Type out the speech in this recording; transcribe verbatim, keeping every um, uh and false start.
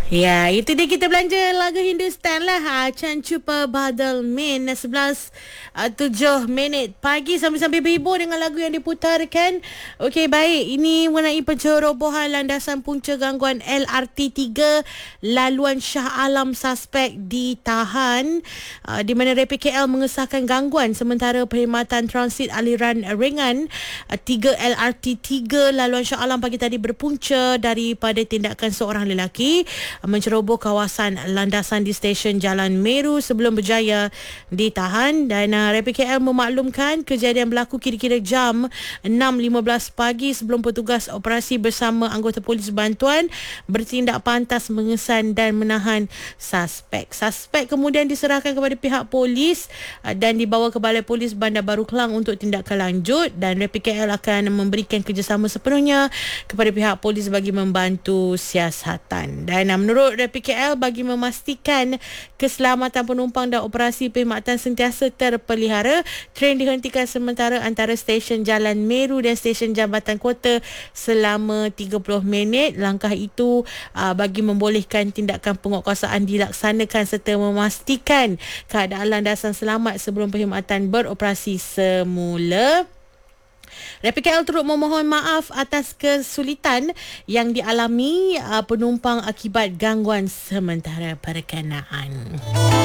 Ya, itu dia kita belanja lagu Hindustan lah. Ha, Cancupa Badal Min sebelas uh, tujuh minit pagi sambil-sambil berhibur dengan lagu yang diputarkan. Okey, baik. Ini mengenai pencerobohan landasan punca gangguan L R T tiga laluan Shah Alam, suspek ditahan. Uh, di mana Rapid K L mengesahkan gangguan sementara perkhidmatan transit aliran ringan uh, tiga L R T tiga laluan Shah Alam pagi tadi berpunca daripada tindakan seorang lelaki menceroboh kawasan landasan di stesen Jalan Meru sebelum berjaya ditahan. Dan uh, Rapid K L memaklumkan kejadian berlaku kira-kira jam enam lima belas pagi sebelum petugas operasi bersama anggota polis bantuan bertindak pantas mengesan dan menahan suspek. Suspek kemudian diserahkan kepada pihak polis uh, dan dibawa ke Balai Polis Bandar Baru Kelang untuk tindakan lanjut, dan Rapid K L akan memberikan kerjasama sepenuhnya kepada pihak polis bagi membantu siasatan. Dan uh, menurut Rapid K L, bagi memastikan keselamatan penumpang dan operasi perkhidmatan sentiasa terpelihara, tren dihentikan sementara antara stesen Jalan Meru dan stesen Jambatan Kota selama tiga puluh minit. Langkah itu uh, bagi membolehkan tindakan penguatkuasaan dilaksanakan serta memastikan keadaan landasan selamat sebelum perkhidmatan beroperasi semula. Rapid K L turut memohon maaf atas kesulitan yang dialami uh, penumpang akibat gangguan sementara berkenaan.